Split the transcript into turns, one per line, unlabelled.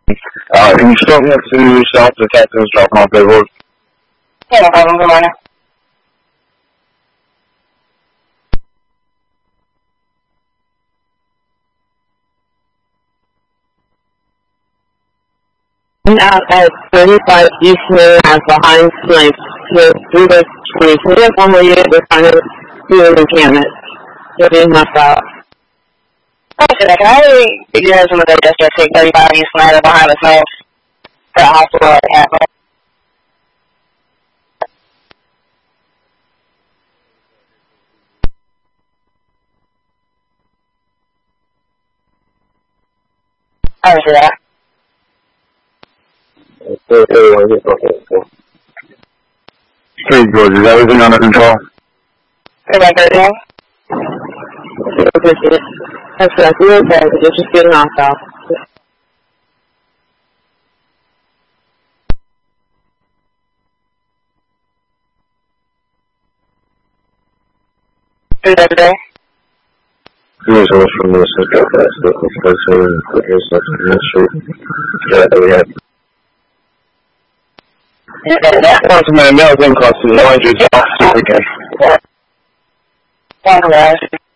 Can you stop me up to South Detectives, drop my paperwork?
Yeah, no problem. Good morning.
Out at 35 East Main Ave behind Snipes. Here, through the 24th, one way to find it through the encampment. You're being knocked out.
Okay, can I get you guys some of the District 635 East Main Ave behind the Snipes for the hospital at Tampa? I see that.
Please, George, is everything under control?
Is that everything?
That's exactly what it says. You're just getting knocked out.
Is that everything?
Here's what's from the central class, the professor, and here's the administration. Yeah, we have. Councilman, that was in cost to the 100 again.
Thank you, guys.